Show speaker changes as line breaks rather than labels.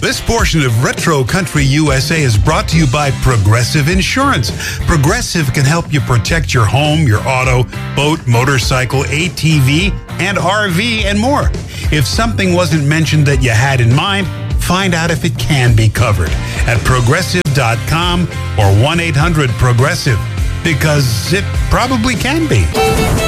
This portion of Retro Country USA is brought to you by Progressive Insurance. Progressive can help you protect your home, your auto, boat, motorcycle, ATV, and RV, and more. If something wasn't mentioned that you had in mind, find out if it can be covered at progressive.com or 1-800-PROGRESSIVE, because it probably can be.